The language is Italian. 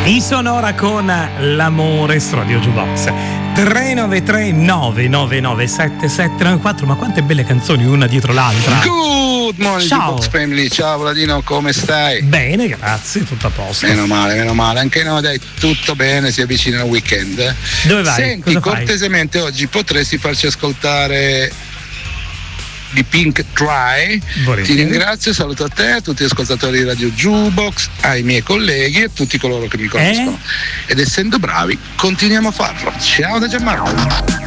In sonora con l'amore su Radio Jukebox. 393 999 7794. Ma quante belle canzoni una dietro l'altra. Good morning, Jukebox Family. Ciao Vladino, come stai? Bene, grazie, tutto a posto. Meno male. Anche no, dai, tutto bene, si avvicina il weekend. Dove vai? Senti, cosa cortesemente fai? oggi potresti farci ascoltare di Pink Dry. Ti ringrazio, saluto a te, a tutti gli ascoltatori di Radio Jukebox, ai miei colleghi e a tutti coloro che mi conoscono. Ed essendo bravi, continuiamo a farlo. Ciao da Gianmarco.